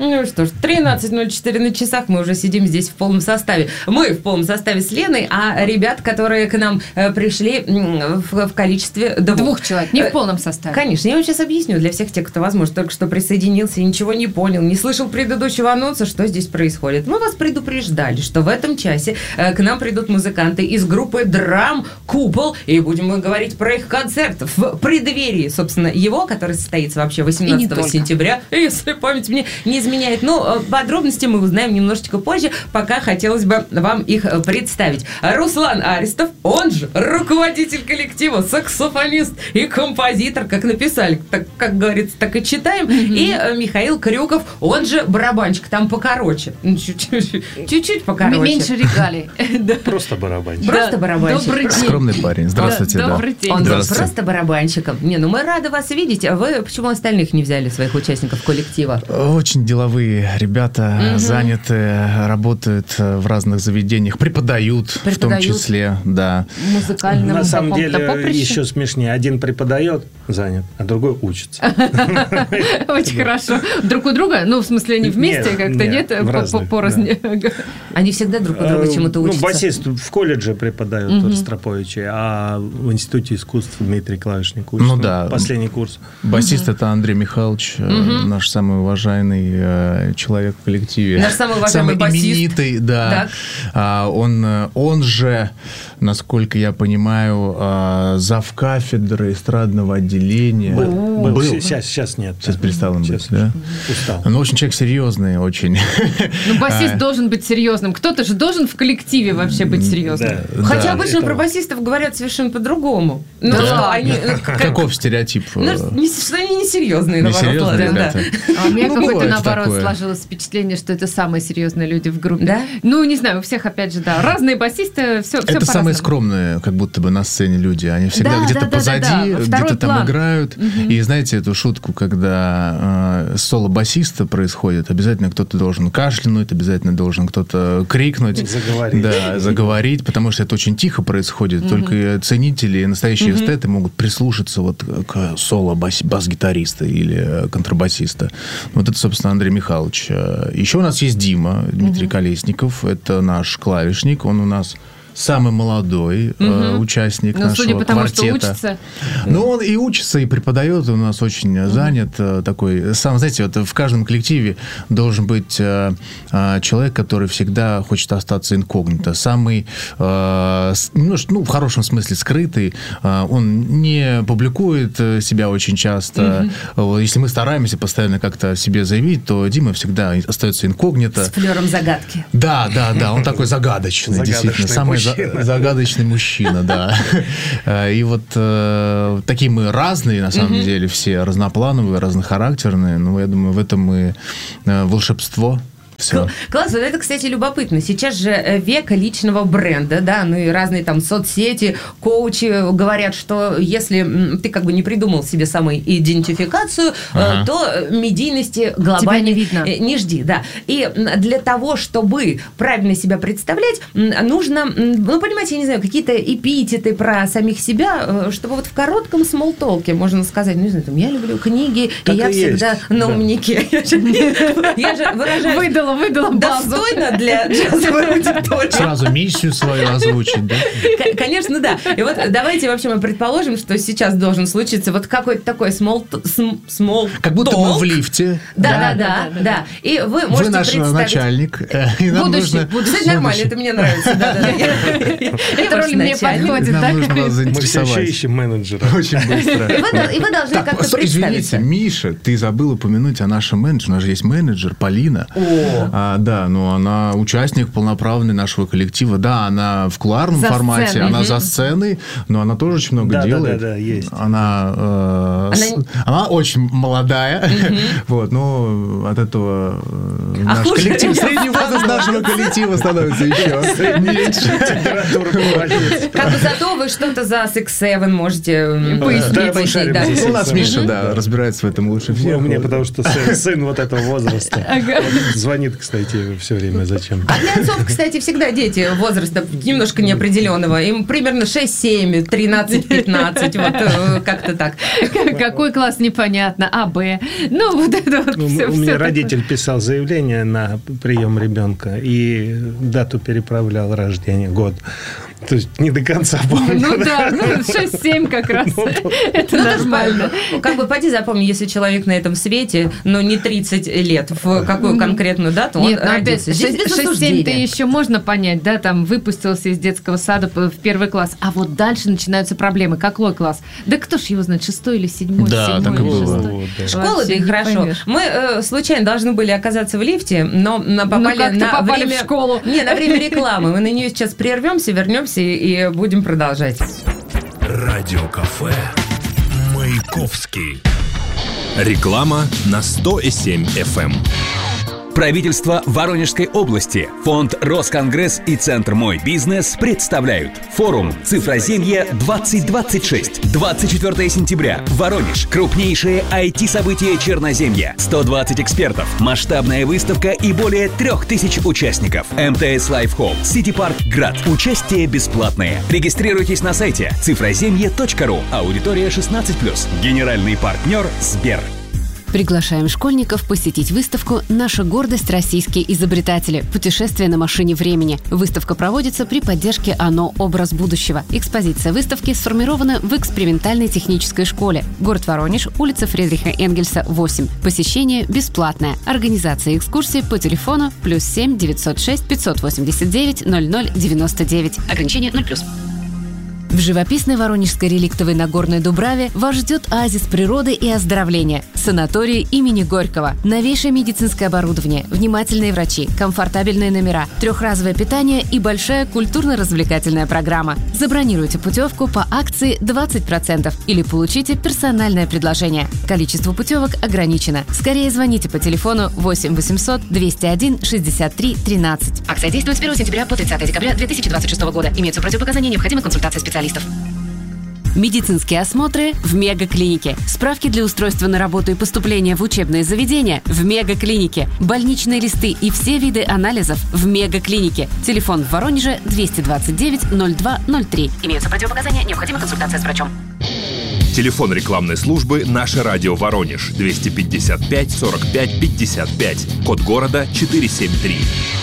Ну что ж, 13:04 на часах, мы уже сидим здесь в полном составе. Мы в полном составе с Леной, а ребят, которые к нам пришли в количестве двух человек, не в полном составе. Конечно, я вам сейчас объясню для всех тех, кто, возможно, только что присоединился и ничего не понял, не слышал предыдущего анонса, что здесь происходит. Мы вас предупреждали, что в этом часе к нам придут музыканты из группы «Драм Купол», и будем мы говорить про их концерт в преддверии, собственно, его, который состоится вообще 18 сентября, если память мне не изменяет. Но подробности мы узнаем немножечко позже, пока хотелось бы вам их представить. Руслан Аристов, он же руководитель коллектива, саксофонист и композитор, как написали, так, как говорится, так и читаем, и Михаил Крюков, он же барабанщик, там покороче, чуть-чуть покороче. Меньше регалий. Просто барабанщик. Просто барабанщик. Добрый день. Скромный парень. Здравствуйте. Добрый день. Он был просто барабанщиком. Не, ну мы рады вас видеть. А вы почему остальных не взяли, своих участников коллектива? Очень деловые ребята, заняты, работают в разных заведениях, преподают, в том числе, да. Музыкальным на самом деле поприще. еще смешнее. Один преподает, занят, а другой учится. Очень хорошо. Друг у друга? Ну, в смысле, они вместе как-то, нет? Порознь. Они всегда друг у друга чему-то учатся. Ну, басист в колледже преподает Ростроповичи, а в Институте искусств Дмитрий Клавишник учится. Ну да. Последний курс. Басист это Андрей Михайлович, наш самый уважаемый человек в коллективе. Наш самый уважаемый басист. Именитый, да. Он же, насколько я понимаю, завкафедры эстрадного отделения. Был. Сейчас нет. Сейчас перестал им быть, да? Устал. Ну, очень человек серьезный, очень. Ну, басист должен быть серьезным. Кто-то же должен в коллективе вообще быть серьезным. Хотя обычно про басистов говорят совершенно по-другому. Ну, что они... Каков стереотип? Что они несерьезные, наоборот. Да. А у меня какое-то, наоборот, такое. Сложилось впечатление, что это самые серьезные люди в группе. Да? Ну, не знаю, у всех, опять же, да. Разные басисты, все Это по-разному. самые скромные, как будто бы на сцене люди. Они всегда где-то позади, где-то там играют. И знаете эту шутку, когда соло басиста происходит, обязательно кто-то должен кашлянуть, обязательно должен кто-то крикнуть. Заговорить. Да, заговорить, потому что это очень тихо происходит. Только ценители, настоящие эстеты могут прислушаться вот к соло бас-гитариста или контрабасиста. Вот это, собственно, Андрей Михайлович. Еще у нас есть Дима, Дмитрий Колесников. Это наш клавишник. Он у нас самый молодой участник нашего судя по тому, квартета. что учится. Ну, он и учится, и преподает, у нас очень занят такой. Сам, знаете, вот в каждом коллективе должен быть человек, который всегда хочет остаться инкогнито. Самый, в хорошем смысле, скрытый. Он не публикует себя очень часто. Если мы стараемся постоянно как-то себе заявить, то Дима всегда остается инкогнито. С флером загадки. Да, он такой загадочный действительно. Самый загадочный мужчина, да. И вот такие мы разные, на самом деле, все разноплановые, разнохарактерные. Но я думаю, в этом и волшебство. Все. Класс, вот это, кстати, любопытно. Сейчас же век личного бренда, да, ну и разные там соцсети, коучи говорят, что если ты как бы не придумал себе самоидентификацию, то медийности глобально не видно. Не жди, да. И для того, чтобы правильно себя представлять, нужно, ну, понимаете, я не знаю, какие-то эпитеты про самих себя, чтобы вот в коротком смолтолке можно сказать, ну, не знаю, там, я люблю книги, так и я всегда на умнике. Я же выражаю... Выдала базу. Достойно для джазовой аудитории. Сразу миссию свою озвучить, да? Конечно, да. И вот давайте вообще мы предположим, что сейчас должен случиться вот какой-то такой small как будто мы в лифте. Да. И вы можете наш представить... начальник. И нам нужно... Кстати, нормально, это мне нравится. Эта роль мне подходит, да? Нам нужно вас Мы все заинтересовать. ищем менеджера. Очень быстро. И вы должны как-то представиться. Извините, Миша, ты забыл упомянуть о нашем менеджере. У нас же есть менеджер Полина. Да, но она участник полноправный нашего коллектива. Да, она в кулуарном формате, она за сценой, но она тоже очень много делает. Да, есть. Она очень молодая. Вот, но от этого наш коллектив, средний возраст нашего коллектива становится еще меньше. Как бы зато вы что-то за Six Seven можете пояснить. У нас Миша, да, разбирается в этом лучше всех. Мне потому что сын вот этого возраста звонит звонит, кстати, все время зачем. А для отцов, кстати, всегда дети возраста немножко неопределенного. Им примерно 6-7, 13-15, вот как-то так. Какой класс, непонятно. А, Б. Ну, вот это вот все. У меня родитель писал заявление на прием ребенка и дату переправлял рождения, год. То есть не до конца помню. Ну да, 6-7 как раз. Это нормально. Как бы поди запомни, если человек на этом свете, но не 30 лет, в какую конкретную дату он родился. 6-7-то еще можно понять, да, там выпустился из детского сада в первый класс, а вот дальше начинаются проблемы. Какой класс? Да кто ж его знает, 6 или 7? Да, так и было. Школа, да и хорошо. Мы случайно должны были оказаться в лифте, но попали в школу. Не, на время рекламы. Мы на нее сейчас прервемся, вернемся и будем продолжать. Радиокафе Маяковский. Реклама на 100,7 FM. Правительство Воронежской области, фонд Росконгресс и Центр «Мой бизнес» представляют форум «Цифроземье-2026». 24 сентября. Воронеж. Крупнейшее IT-событие Черноземья. 120 экспертов, масштабная выставка и более 3000 участников. МТС Life Hall, City Park Град. Участие бесплатное. Регистрируйтесь на сайте цифроземье.ру. Аудитория 16+. Генеральный партнер Сбер. Приглашаем школьников посетить выставку «Наша гордость. Российские изобретатели. Путешествие на машине времени». Выставка проводится при поддержке ОНО «Образ будущего». Экспозиция выставки сформирована в экспериментальной технической школе. Город Воронеж, улица Фридриха Энгельса, 8. Посещение бесплатное. Организация экскурсии по телефону +7 906 589 0099. Ограничение 0+. В живописной воронежской реликтовой Нагорной Дубраве вас ждет оазис природы и оздоровления. Санаторий имени Горького. Новейшее медицинское оборудование, внимательные врачи, комфортабельные номера, 3-разовое питание и большая культурно-развлекательная программа. Забронируйте путевку по акции 20% или получите персональное предложение. Количество путевок ограничено. Скорее звоните по телефону 8 800 201 63 13. Акция действует с 1 сентября по 30 декабря 2026 года. Имеются противопоказания, необходима консультация специалистов. Медицинские осмотры в Мегаклинике. Справки для устройства на работу и поступления в учебные заведения в Мегаклинике. Больничные листы и все виды анализов в Мегаклинике. Телефон в Воронеже 229 02 03. Имеются противопоказания, необходима консультация с врачом. Телефон рекламной службы «Наше радио Воронеж» 255 45 55. Код города 473.